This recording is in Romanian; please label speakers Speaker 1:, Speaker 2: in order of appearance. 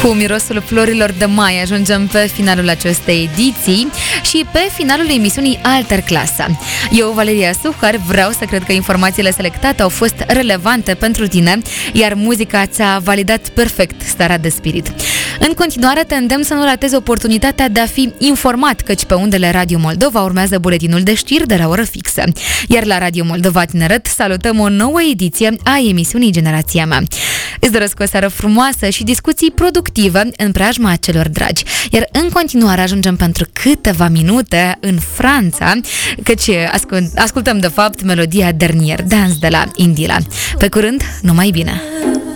Speaker 1: Cu mirosul florilor de mai ajungem pe finalul acestei ediții și pe finalul emisiunii Alterclasa. Eu, Valeria Suhar, vreau să cred că informațiile selectate au fost relevante pentru tine, iar muzica ți-a validat perfect starea de spirit. În continuare, te îndemn să nu ratezi oportunitatea de a fi informat, căci pe undele Radio Moldova urmează buletinul de știri de la oră fixă. Iar la Radio Moldova Tineret salutăm o nouă ediție a emisiunii Generația Mea. Îți doresc o seară frumoasă și discuții productive în preajma celor dragi. Iar în continuare ajungem pentru câteva minute în Franța, căci ascultăm de fapt melodia Dernier Dance de la Indila. Pe curând, numai bine!